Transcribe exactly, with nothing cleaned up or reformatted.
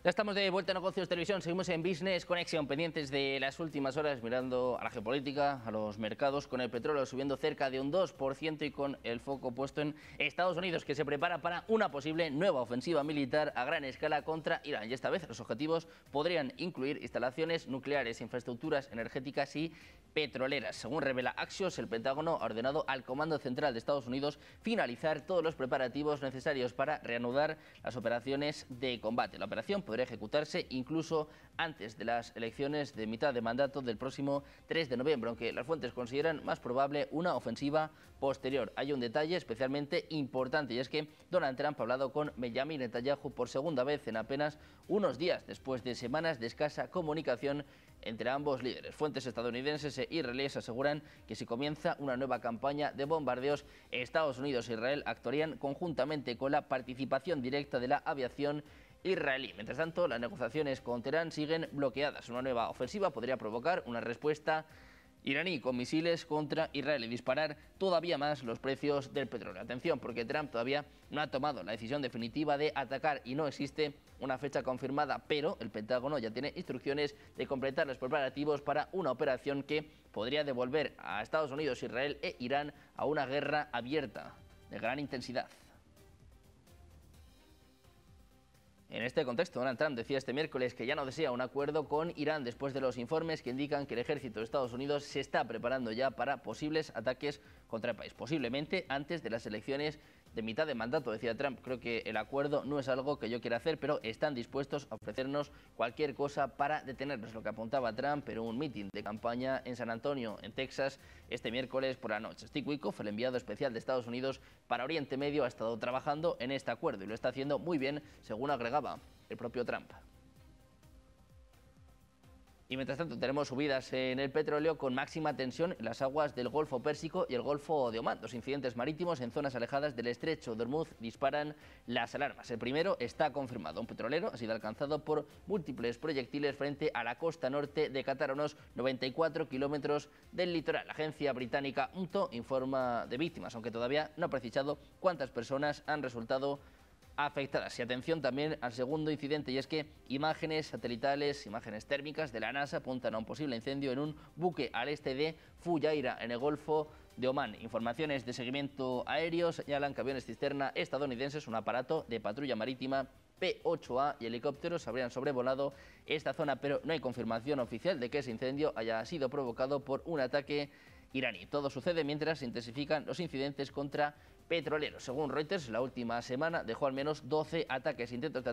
Ya estamos de vuelta a Negocios Televisión, seguimos en Business Connection, pendientes de las últimas horas, mirando a la geopolítica, a los mercados, con el petróleo subiendo cerca de un dos por ciento y con el foco puesto en Estados Unidos, que se prepara para una posible nueva ofensiva militar a gran escala contra Irán. Y esta vez los objetivos podrían incluir instalaciones nucleares, infraestructuras energéticas y petroleras. Según revela Axios, el Pentágono ha ordenado al Comando Central de Estados Unidos finalizar todos los preparativos necesarios para reanudar las operaciones de combate. La operación podría ejecutarse incluso antes de las elecciones de mitad de mandato del próximo tres de noviembre, aunque las fuentes consideran más probable una ofensiva posterior. Hay un detalle especialmente importante y es que Donald Trump ha hablado con Benjamin Netanyahu por segunda vez en apenas unos días, después de semanas de escasa comunicación entre ambos líderes. Fuentes estadounidenses e israelíes aseguran que si comienza una nueva campaña de bombardeos, Estados Unidos e Israel actuarían conjuntamente con la participación directa de la aviación israelí. Mientras tanto, las negociaciones con Teherán siguen bloqueadas. Una nueva ofensiva podría provocar una respuesta iraní con misiles contra Israel y disparar todavía más los precios del petróleo. Atención, porque Trump todavía no ha tomado la decisión definitiva de atacar y no existe una fecha confirmada, pero el Pentágono ya tiene instrucciones de completar los preparativos para una operación que podría devolver a Estados Unidos, Israel e Irán a una guerra abierta de gran intensidad. En este contexto, Donald Trump decía este miércoles que ya no desea un acuerdo con Irán después de los informes que indican que el ejército de Estados Unidos se está preparando ya para posibles ataques contra el país, posiblemente antes de las elecciones de mitad de mandato. Decía Trump: creo que el acuerdo no es algo que yo quiera hacer, pero están dispuestos a ofrecernos cualquier cosa para detenernos, lo que apuntaba Trump en un mitin de campaña en San Antonio, en Texas, este miércoles por la noche. Steve Witkoff, el enviado especial de Estados Unidos para Oriente Medio, ha estado trabajando en este acuerdo y lo está haciendo muy bien, según agregaba el propio Trump. Y mientras tanto tenemos subidas en el petróleo con máxima tensión en las aguas del Golfo Pérsico y el Golfo de Omán. Dos incidentes marítimos en zonas alejadas del estrecho de Hormuz disparan las alarmas. El primero está confirmado. Un petrolero ha sido alcanzado por múltiples proyectiles frente a la costa norte de Qatar, a unos noventa y cuatro kilómetros del litoral. La agencia británica U N T O informa de víctimas, aunque todavía no ha precisado cuántas personas han resultado afectadas. Y atención también al segundo incidente, y es que imágenes satelitales, imágenes térmicas de la NASA apuntan a un posible incendio en un buque al este de Fujairah, en el Golfo de Omán. Informaciones de seguimiento aéreo señalan que aviones cisterna estadounidenses, un aparato de patrulla marítima P ocho A y helicópteros habrían sobrevolado esta zona, pero no hay confirmación oficial de que ese incendio haya sido provocado por un ataque iraní. Todo sucede mientras se intensifican los incidentes contra petroleros. Según Reuters, la última semana dejó al menos doce ataques, intentos de